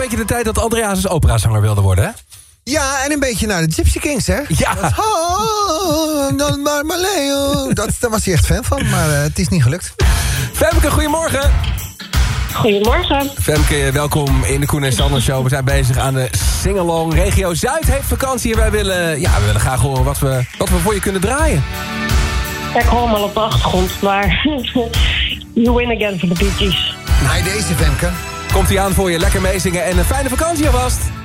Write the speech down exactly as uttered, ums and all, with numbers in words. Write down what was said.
beetje de tijd dat André Hazes operazanger wilde worden, hè? Ja, en een beetje naar de Gypsy Kings, hè? Ja. Dat, oh, dan maar maar Leo. Dat, daar was hij echt fan van, maar uh, het is niet gelukt. Femke, goedemorgen. Goedemorgen. Femke, welkom in de Koen en Sander Show. We zijn bezig aan de Singalong. Regio Zuid heeft vakantie en wij willen, ja, we willen graag horen wat we, wat we voor je kunnen draaien. Ja, ik hoor hem al op de achtergrond, maar you win again voor de Bee Gees. Bij deze, Femke. Komt hij aan voor je, lekker meezingen en een fijne vakantie alvast.